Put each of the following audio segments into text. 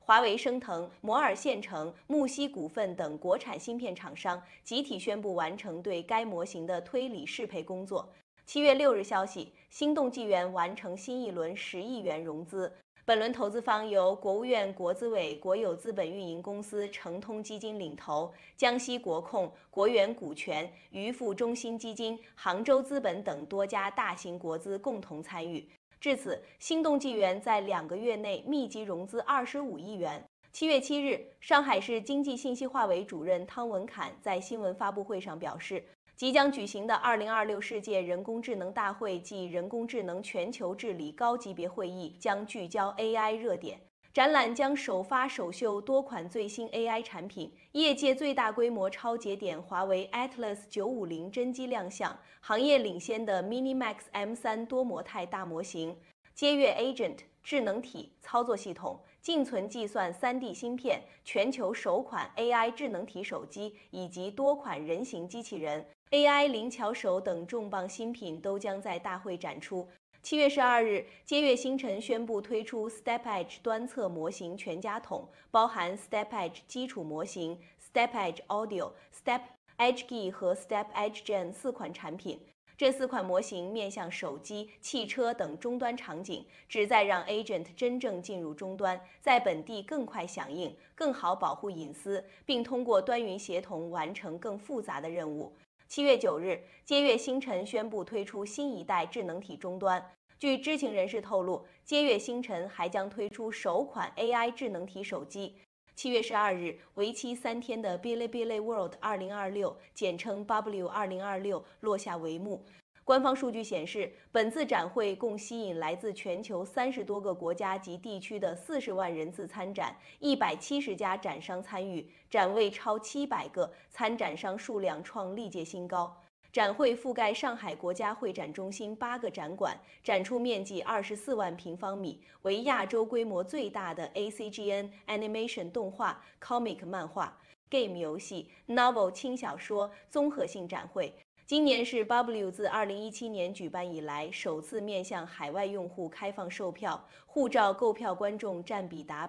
华为、升腾、摩尔线程、木西股份等国产芯片厂商集体宣布完成对该模型的推理适配工作。7月6日消息，心动纪元完成新一轮10亿元融资。本轮投资方由国务院国资委国有资本运营公司诚通基金领投，江西国控、国元股权、渔富中心基金、杭州资本等多家大型国资共同参与。至此，心动纪元在2个月内密集融资25亿元。7月7日，上海市经济信息化委主任汤文侃在新闻发布会上表示，即将举行的2026世界人工智能大会暨人工智能全球治理高级别会议将聚焦 AI 热点。展览将首发首秀多款最新 AI 产品，业界最大规模超节点华为 Atlas 950真机亮相，行业领先的 MiniMax M3多模态大模型，接跃 Agent 智能体操作系统、静存计算 3D 芯片、全球首款 AI 智能体手机以及多款人形机器人、AI 灵巧手等重磅新品都将在大会展出。7月12日，接跃星辰宣布推出 Step Edge 端侧模型全家桶，包含 Step Edge 基础模型、Step Edge Audio、Step Edge G 和 Step Edge Gen 4款产品。这4款模型面向手机、汽车等终端场景，旨在让 Agent 真正进入终端，在本地更快响应，更好保护隐私，并通过端云协同完成更复杂的任务。7月9日，接跃星辰宣布推出新一代智能体终端。据知情人士透露，接跃星辰还将推出首款 AI 智能体手机。7月12日，为期3天的 Bilibili World 2026，简称 W 2026落下帷幕。官方数据显示，本次展会共吸引来自全球30多个国家及地区的40万人次参展，170家展商参与，展位超700个，参展商数量创历届新高。展会覆盖上海国家会展中心8个展馆，展出面积24万平方米，为亚洲规模最大的 ACGN Animation 动画、Comic 漫画、Game 游戏、Novel 轻小说综合性展会。今年是 W 自2017年举办以来首次面向海外用户开放售票，护照购票观众占比达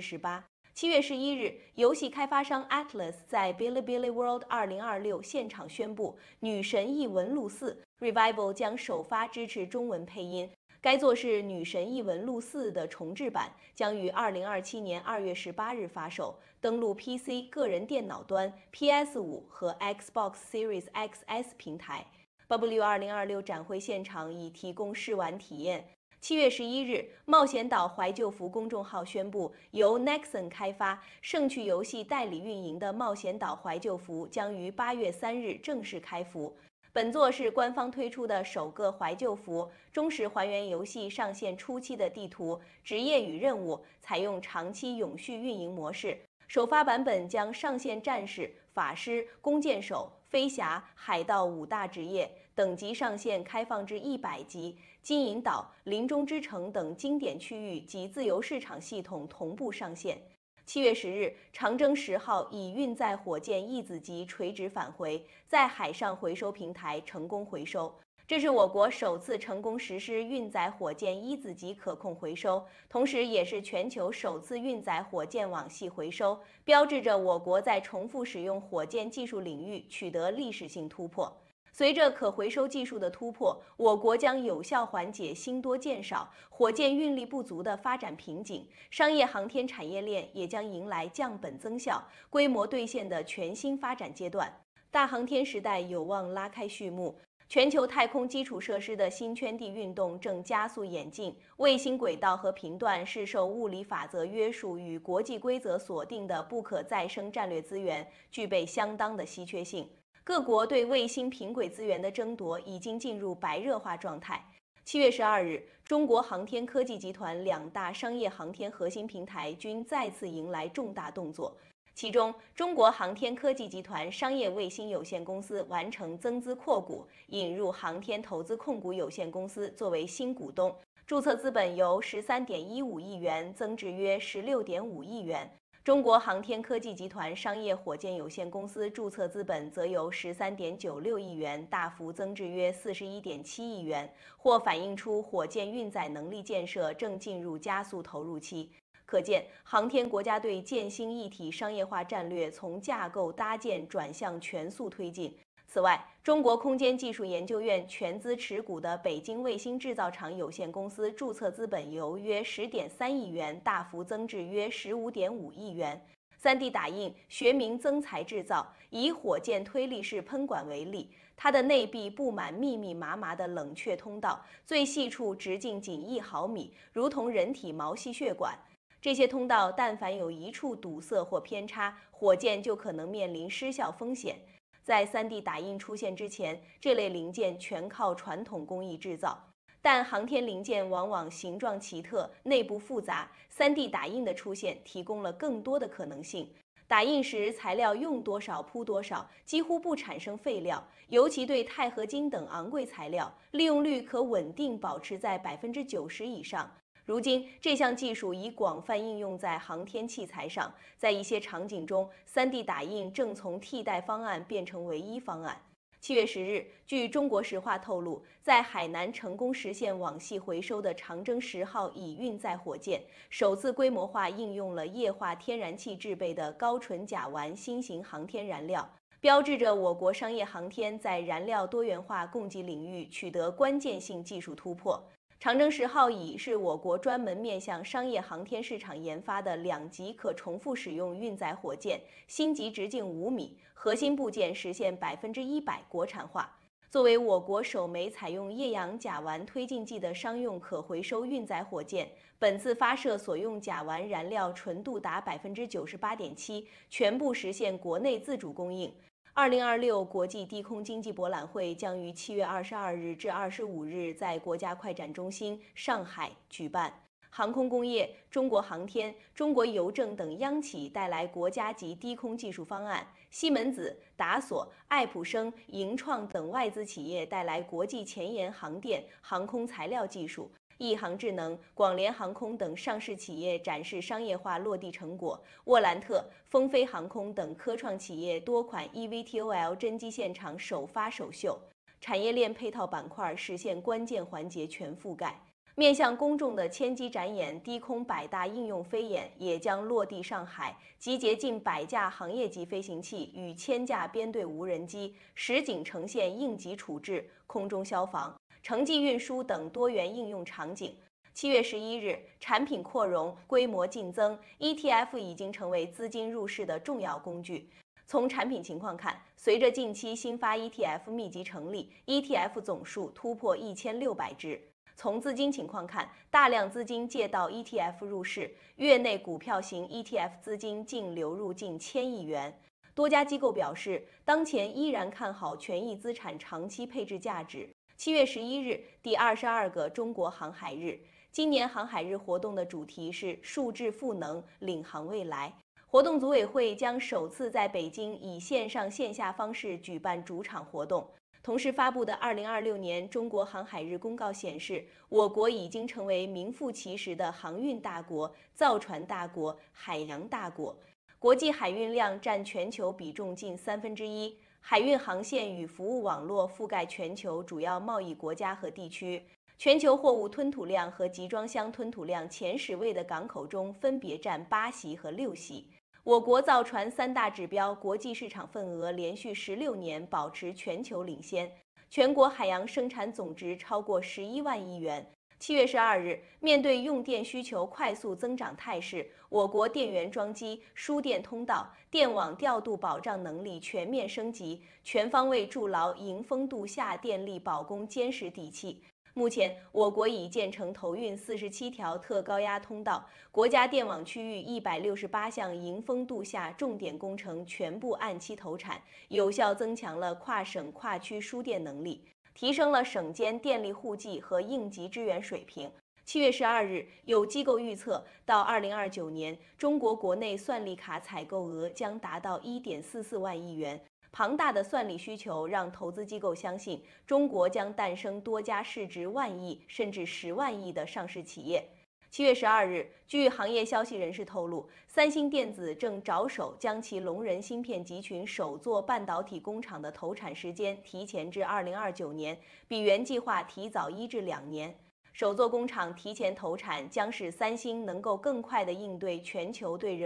18%。7月11日，游戏开发商 Atlas 在 Bilibili World 2026现场宣布，《女神异闻录4 Revival》将首发支持中文配音。该作是《女神异闻录4》的重制版，将于2027年2月18日发售，登陆 PC 个人电脑端、PS5 和 Xbox Series XS 平台。W 2026展会现场已提供试玩体验。7月11日，冒险岛怀旧服公众号宣布，由 Nexon 开发、盛趣游戏代理运营的冒险岛怀旧服将于8月3日正式开服。本作是官方推出的首个怀旧服，忠实还原游戏上线初期的地图、职业与任务，采用长期永续运营模式。首发版本将上线战士、法师、弓箭手、飞侠、海盗5大职业，等级上限开放至100级，金银岛、林中之城等经典区域及自由市场系统同步上线。7月10日，长征10号以运载火箭一子级垂直返回，在海上回收平台成功回收。这是我国首次成功实施运载火箭一子级可控回收，同时也是全球首次运载火箭网系回收，标志着我国在重复使用火箭技术领域取得历史性突破。随着可回收技术的突破，我国将有效缓解星多箭少、火箭运力不足的发展瓶颈，商业航天产业链也将迎来降本增效、规模兑现的全新发展阶段。大航天时代有望拉开序幕。全球太空基础设施的新圈地运动正加速演进，卫星轨道和频段是受物理法则约束与国际规则锁定的不可再生战略资源，具备相当的稀缺性。各国对卫星平轨资源的争夺已经进入白热化状态。7月12日，中国航天科技集团2大商业航天核心平台均再次迎来重大动作。其中，中国航天科技集团商业卫星有限公司完成增资扩股，引入航天投资控股有限公司作为新股东，注册资本由13.15亿元增至约16.5亿元。中国航天科技集团商业火箭有限公司注册资本则由13.96亿元大幅增至约41.7亿元，或反映出火箭运载能力建设正进入加速投入期。 可见，航天国家队建芯一体商业化战略从架构搭建转向全速推进。此外，中国空间技术研究院全资持股的北京卫星制造厂有限公司注册资本由约10.3亿元大幅增至约15.5亿元。3D 打印学名增材制造，以火箭推力式喷管为例，它的内壁布满密密麻麻的冷却通道，最细处直径仅1毫米，如同人体毛细血管。这些通道但凡有一处堵塞或偏差，火箭就可能面临失效风险。在3D 打印出现之前，这类零件全靠传统工艺制造。但航天零件往往形状奇特，内部复杂，3D 打印的出现提供了更多的可能性。打印时材料用多少铺多少，几乎不产生废料，尤其对钛合金等昂贵材料，利用率可稳定保持在90%以上。如今，这项技术已广泛应用在航天器材上，在一些场景中，3D 打印正从替代方案变成唯一方案。7月10日，据中国石化透露，在海南成功实现网系回收的长征10号乙运载火箭，首次规模化应用了液化天然气制备的高纯甲烷新型航天燃料，标志着我国商业航天在燃料多元化供给领域取得关键性技术突破。长征10号乙是我国专门面向商业航天市场研发的2级可重复使用运载火箭，星级直径5米，核心部件实现100%国产化。作为我国首枚采用液氧甲烷推进剂的商用可回收运载火箭，本次发射所用甲烷燃料纯度达98.7%，全部实现国内自主供应。2026国际低空经济博览会将于7月22日至25日在国家会展中心上海举办。航空工业、中国航天、中国邮政等央企带来国家级低空技术方案，西门子、达索、爱普生、盈创等外资企业带来国际前沿航电、航空材料技术。亿航智能、广联航空等上市企业展示商业化落地成果，沃兰特、风飞航空等科创企业多款 eVTOL 真机现场首发首秀，产业链配套板块实现关键环节全覆盖。面向公众的千机展演低空百大应用飞演也将落地上海，集结近100架行业级飞行器与1000架编队无人机，实景呈现应急处置、空中消防、城际运输等多元应用场景。7月11日，产品扩容，规模劲增 ，ETF 已经成为资金入市的重要工具。从产品情况看，随着近期新发 ETF 密集成立 ，ETF 总数突破1600只。从资金情况看，大量资金借道 ETF 入市，月内股票型 ETF 资金净流入近1000亿元。多家机构表示，当前依然看好权益资产长期配置价值。7月11日，第22个中国航海日。今年航海日活动的主题是数字赋能，领航未来。活动组委会将首次在北京以线上线下方式举办主场活动。同时发布的2026年中国航海日公告显示，我国已经成为名副其实的航运大国、造船大国、海洋大国。国际海运量占全球比重近1/3，海运航线与服务网络覆盖全球主要贸易国家和地区。全球货物吞吐量和集装箱吞吐量前10位的港口中分别占8席和6席。我国造船3大指标国际市场份额连续16年保持全球领先，全国海洋生产总值超过11万亿元。7月12日，面对用电需求快速增长态势，我国电源装机、输电通道、电网调度保障能力全面升级，全方位筑牢迎峰度夏电力保供坚实底气。目前，我国已建成投运47条特高压通道，国家电网区域168项迎峰度夏重点工程全部按期投产，有效增强了跨省跨区输电能力，提升了省间电力户籍和应急支援水平。7月12日，有机构预测，到2029年，中国国内算力卡采购额将达到1.44万亿元。庞大的算力需求让投资机构相信，中国将诞生多家市值1万亿甚至10万亿的上市企业。7月12日，据行业消息人士透露，三星电子正着手将其龙仁芯片集群首座半导体工厂的投产时间提前至2029年，比原计划提早1至2年。 首座工厂提前投产，将使三星能够更快地应对全球对